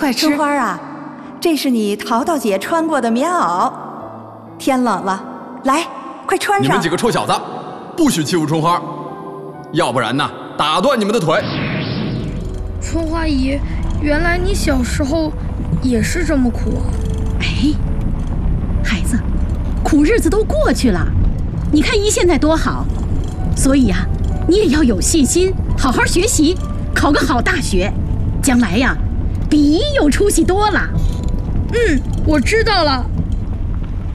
快吃。 春花啊，这是你淘淘姐穿过的棉袄，天冷了，来，快穿上。 你们几个臭小子，不许欺负春花，要不然呢，打断你们的腿。 春花姨，原来你小时候也是这么苦啊！ 哎，孩子，苦日子都过去了，你看姨现在多好，所以呀，你也要有信心，好好学习，考个好大学，将来呀，比姨有出息多了。 我知道了。